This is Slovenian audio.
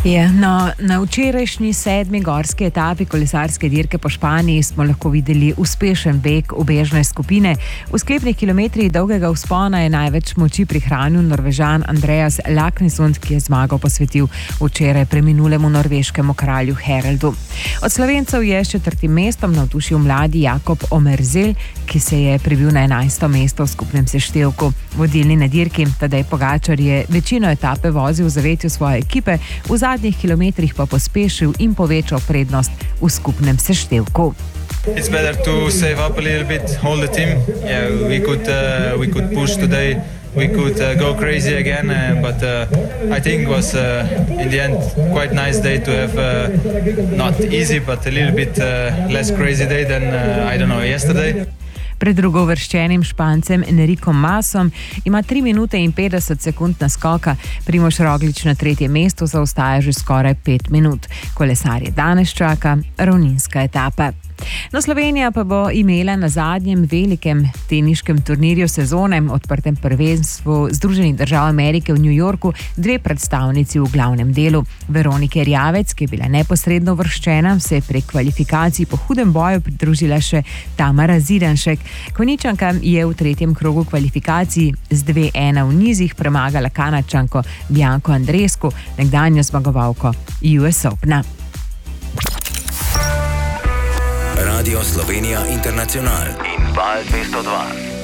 Na včerajšnji 7. gorski etapi kolesarske dirke po Španiji smo lahko videli uspešen beg ubežne skupine. V sklepnih kilometrih dolgega vzpona je največ moči prihranil Norvežan Andreas Laksnesund, ki je zmago posvetil včeraj preminulemu norveškemu kralju Haraldu. Od Slovencev je s 4. mestom navdušil mladi Jakob Omerzel, ki se je prebil na 11. mesto v skupnem seštevku. Vodilni na dirki Tadej Pogačar je večino etape vozil v zavetju svoje ekipe, v zadnjih kilometrih pa pospešil in povečal prednost v skupnem seštevku. It's better to save up a little bit, hold the team. Yeah, we could push today. We could go crazy again, but I think it was in the end quite nice day to have not easy, but a little bit less crazy day than yesterday. Pred drugouvrščenim Špancem Enricom Masom ima 3 minute in 50 sekund naskoka, Primož Roglič na 3. mestu zaostaja že skoraj 5 minut. Kolesarje danes čaka ravninska etapa. No, Slovenija pa bo imela na zadnjem velikem teniškem turnirju sezone, odprtem prvenstvu Združenih držav Amerike v New Yorku, 2 predstavnici v glavnem delu. Veronike Erjavec, ki je bila neposredno uvrščena, se je prek kvalifikacij po hudem boju pridružila še Tamara Zidanšek. Konjičanka je v 3. krogu kvalifikacij z 2:1 v nizih premagala Kanadčanko Bianco Andreescu, nekdanjo zmagovalko US Opena. Radio Slovenija International in Val 202.